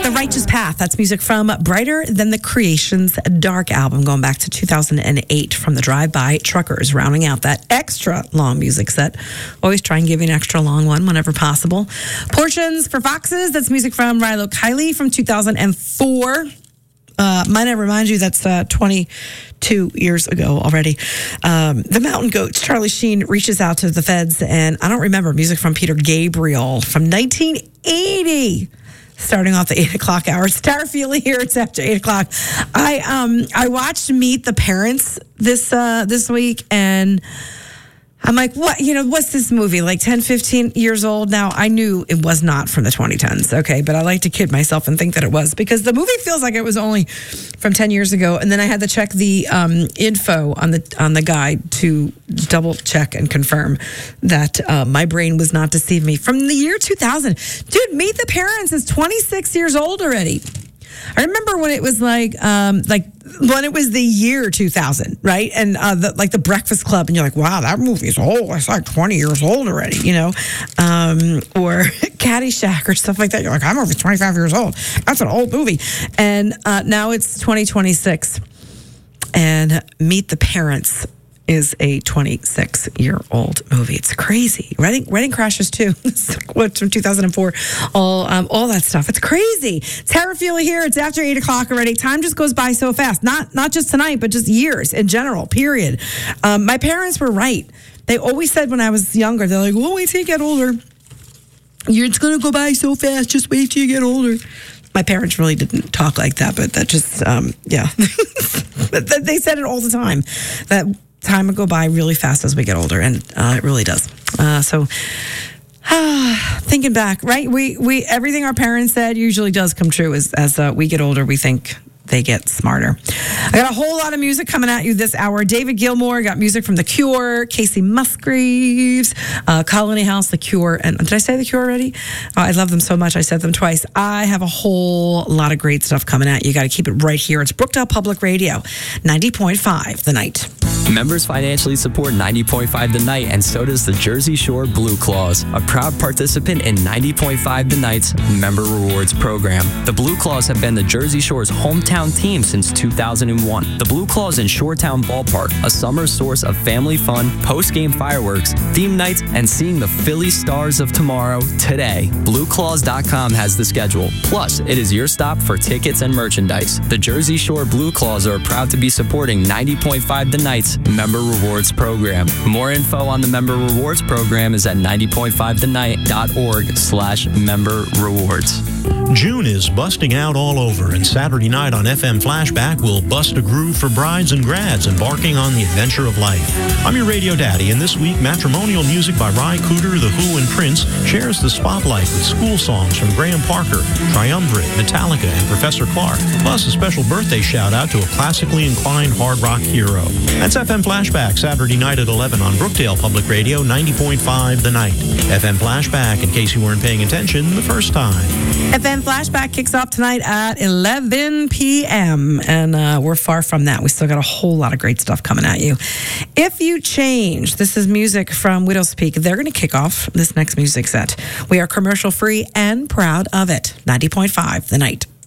The Righteous Path. That's music from Brighter Than the Creation's Dark album, going back to 2008 from the Drive-By Truckers, rounding out that extra long music set. Always try and give you an extra long one whenever possible. Portions for Foxes. That's music from Rilo Kiley from 2004. Might I remind you, that's 22 years ago already. The Mountain Goats, Charlie Sheen reaches out to the feds, and I don't remember, music from Peter Gabriel from 1980. Starting off the 8 o'clock hour. Tara Feely here. It's after 8 o'clock. I watched Meet the Parents this week, and I'm like, what's this movie? Like 10, 15 years old now? I knew it was not from the 2010s, okay? But I like to kid myself and think that it was, because the movie feels like it was only from 10 years ago. And then I had to check the info on the guide to double check and confirm that my brain was not deceiving me. From the year 2000. Dude, Meet the Parents is 26 years old already. I remember when it was like when it was the year 2000, right? And the Breakfast Club, and you're like, wow, that movie's old. It's like 20 years old already, or Caddyshack or stuff like that. You're like, I'm over 25 years old. That's an old movie. And now it's 2026, and Meet the Parents is a 26-year-old movie. It's crazy. Wedding Crashers too. What's from 2004? All that stuff. It's crazy. Tara Feely here. It's after 8 o'clock already. Time just goes by so fast. Not just tonight, but just years in general. Period. My parents were right. They always said when I was younger, they're like, "Well, wait till you get older. It's going to go by so fast. Just wait till you get older." My parents really didn't talk like that, but that just yeah. They said it all the time. That time will go by really fast as we get older, and it really does. So thinking back, right? We everything our parents said usually does come true. As we get older, we think they get smarter. I got a whole lot of music coming at you this hour. David Gilmour got music from The Cure, Casey Musgraves, Colony House, The Cure, and did I say The Cure already? I love them so much. I said them twice. I have a whole lot of great stuff coming at you. You got to keep it right here. It's Brookdale Public Radio, 90.5 The Night. Members financially support 90.5 The Night, and so does the Jersey Shore Blue Claws, a proud participant in 90.5 The Night's Member Rewards program. The Blue Claws have been the Jersey Shore's hometown team since 2001. The Blue Claws in Shoretown Ballpark, a summer source of family fun, post-game fireworks, theme nights, and seeing the Philly Stars of tomorrow today. BlueClaws.com has the schedule. Plus, it is your stop for tickets and merchandise. The Jersey Shore Blue Claws are proud to be supporting 90.5 The Night's Member Rewards program. More info on the Member Rewards program is at 90.5thenight.org/member rewards. June is busting out all over, and Saturday night on FM Flashback will bust a groove for brides and grads embarking on the adventure of life. I'm your radio daddy, and this week, matrimonial music by Ry Cooder, The Who, and Prince shares the spotlight with school songs from Graham Parker, Triumvirate, Metallica, and Professor Clark, plus a special birthday shout-out to a classically inclined hard rock hero. That's FM Flashback, Saturday night at 11 on Brookdale Public Radio, 90.5 The Night. FM Flashback, in case you weren't paying attention the first time. FM Flashback kicks off tonight at 11 p.m. And we're far from that. We still got a whole lot of great stuff coming at you. If You Change, this is music from Widow's Peak. They're going to kick off this next music set. We are commercial free and proud of it. 90.5 The Night.